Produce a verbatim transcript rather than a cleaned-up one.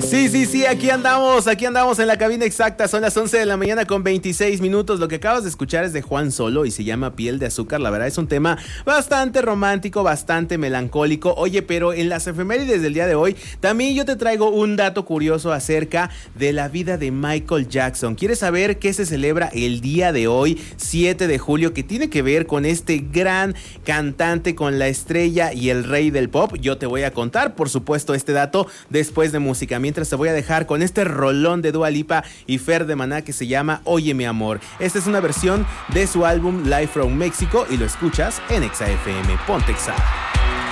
Sí, sí, sí, aquí andamos, aquí andamos en la cabina exacta, son las once de la mañana con veintiséis minutos. Lo que acabas de escuchar es de Juan Solo y se llama Piel de Azúcar. La verdad es un tema bastante romántico, bastante melancólico. Oye, pero en las efemérides del día de hoy también yo te traigo un dato curioso acerca de la vida de Michael Jackson. ¿Quieres saber qué se celebra el día de hoy, siete de julio, que tiene que ver con este gran cantante, con la estrella y el rey del pop? Yo te voy a contar, por supuesto, este dato después de música. Mientras te voy a dejar con este rolón de Dua Lipa y Fer de Maná que se llama Oye mi amor. Esta es una versión de su álbum Live from Mexico y lo escuchas en Exa F M. Ponte Exa.